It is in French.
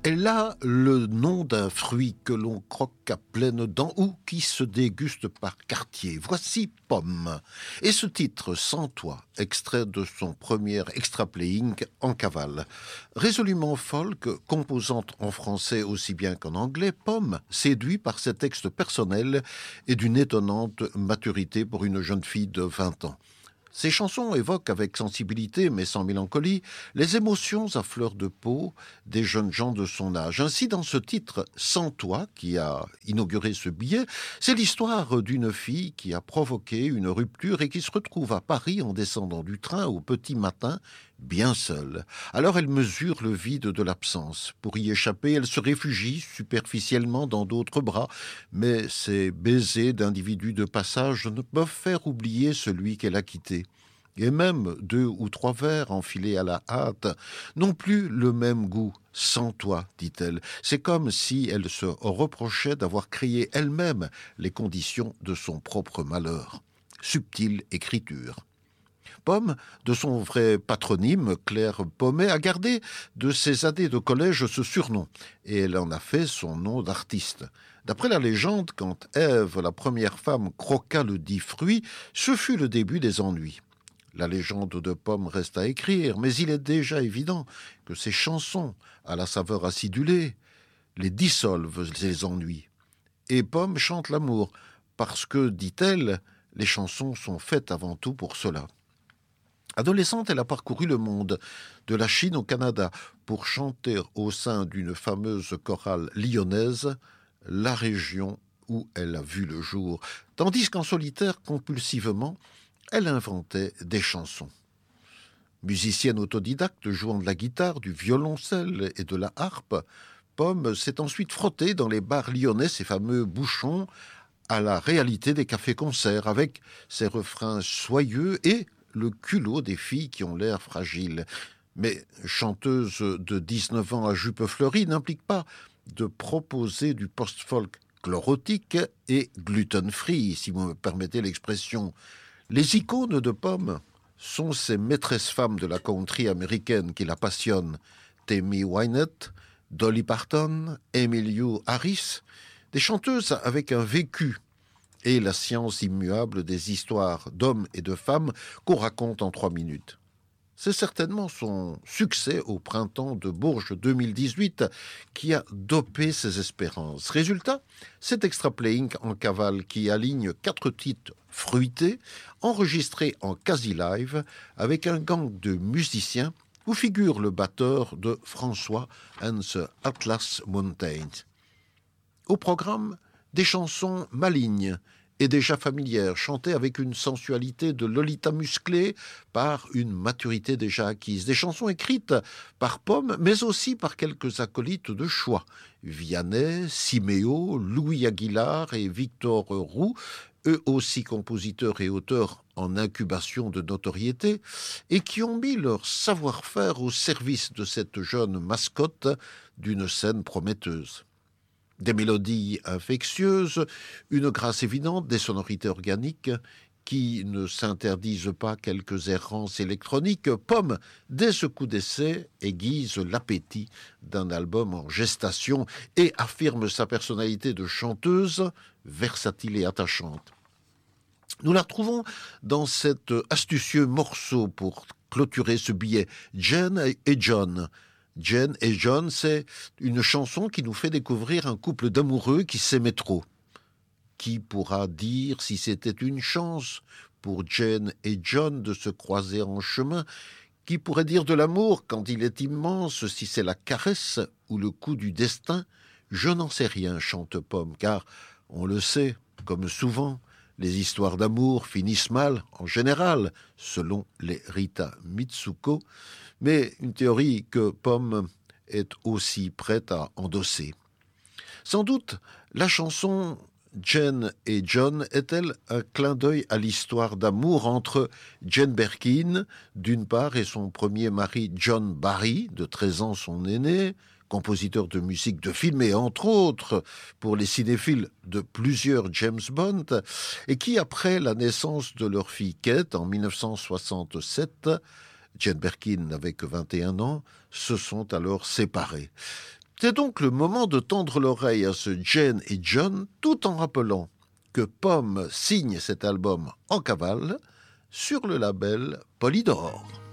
Elle a le nom d'un fruit que l'on croque à pleines dents ou qui se déguste par quartier. Voici Pomme. Et ce titre, Sans toi, extrait de son premier extra playing en cavale. Résolument folk, composante en français aussi bien qu'en anglais, Pomme séduit par ses textes personnels et d'une étonnante maturité pour une jeune fille de 20 ans. Ces chansons évoquent avec sensibilité, mais sans mélancolie, les émotions à fleur de peau des jeunes gens de son âge. Ainsi, dans ce titre « Sans toi » qui a inauguré ce billet, c'est l'histoire d'une fille qui a provoqué une rupture et qui se retrouve à Paris en descendant du train au petit matin, bien seule. Alors elle mesure le vide de l'absence. Pour y échapper, elle se réfugie superficiellement dans d'autres bras, mais ces baisers d'individus de passage ne peuvent faire oublier celui qu'elle a quitté. Et même 2 ou 3 verres enfilés à la hâte n'ont plus le même goût. Sans toi, dit-elle. C'est comme si elle se reprochait d'avoir créé elle-même les conditions de son propre malheur. Subtile écriture. Pomme, de son vrai patronyme, Claire Pommet, a gardé de ses années de collège ce surnom, et elle en a fait son nom d'artiste. D'après la légende, quand Ève, la première femme, croqua le dit fruit, ce fut le début des ennuis. La légende de Pomme reste à écrire, mais il est déjà évident que ces chansons, à la saveur acidulée, les dissolvent les ennuis. Et Pomme chante l'amour, parce que, dit-elle, les chansons sont faites avant tout pour cela. Adolescente, elle a parcouru le monde, de la Chine au Canada, pour chanter au sein d'une fameuse chorale lyonnaise, la région où elle a vu le jour, tandis qu'en solitaire, compulsivement, elle inventait des chansons. Musicienne autodidacte jouant de la guitare, du violoncelle et de la harpe, Pomme s'est ensuite frottée dans les bars lyonnais, ces fameux bouchons, à la réalité des cafés-concerts, avec ses refrains soyeux et le culot des filles qui ont l'air fragiles. Mais chanteuse de 19 ans à jupe fleurie n'implique pas de proposer du post-folk chlorotique et gluten-free, si vous me permettez l'expression. Les icônes de Pomme sont ces maîtresses femmes de la country américaine qui la passionnent. Tammy Wynette, Dolly Parton, Emmylou Harris, des chanteuses avec un vécu et la science immuable des histoires d'hommes et de femmes qu'on raconte en 3 minutes. C'est certainement son succès au printemps de Bourges 2018 qui a dopé ses espérances. Résultat, cet extra playing en cavale qui aligne 4 titres fruités, enregistrés en quasi-live avec un gang de musiciens où figure le batteur de François and the Atlas Mountains. Au programme, des chansons malignes et déjà familières, chantées avec une sensualité de Lolita musclée par une maturité déjà acquise. Des chansons écrites par Pomme, mais aussi par quelques acolytes de choix. Vianney, Siméo, Louis Aguilar et Victor Roux, eux aussi compositeurs et auteurs en incubation de notoriété, et qui ont mis leur savoir-faire au service de cette jeune mascotte d'une scène prometteuse. Des mélodies infectieuses, une grâce évidente, des sonorités organiques qui ne s'interdisent pas quelques errances électroniques. Pomme, dès ce coup d'essai, aiguise l'appétit d'un album en gestation et affirme sa personnalité de chanteuse, versatile et attachante. Nous la retrouvons dans cet astucieux morceau pour clôturer ce billet, Jane et John. Jane et John, c'est une chanson qui nous fait découvrir un couple d'amoureux qui s'aimaient trop. Qui pourra dire si c'était une chance pour Jane et John de se croiser en chemin? Qui pourrait dire de l'amour quand il est immense, si c'est la caresse ou le coup du destin? Je n'en sais rien, chante Pomme, car on le sait, comme souvent, les histoires d'amour finissent mal, en général, selon les Rita Mitsuko, mais une théorie que Pomme est aussi prête à endosser. Sans doute, la chanson Jane et John est-elle un clin d'œil à l'histoire d'amour entre Jane Birkin, d'une part, et son premier mari John Barry, de 13 ans son aîné, compositeur de musique de film et entre autres pour les cinéphiles de plusieurs James Bond, et qui, après la naissance de leur fille Kate en 1967, Jane Birkin n'avait que 21 ans, se sont alors séparés. C'est donc le moment de tendre l'oreille à ce Jane et John, tout en rappelant que Pomme signe cet album en cavale sur le label Polydor.